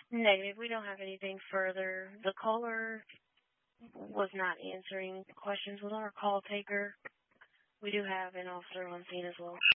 Negative. We don't have anything further. The caller was not answering questions with our call taker. We do have an officer on scene as well.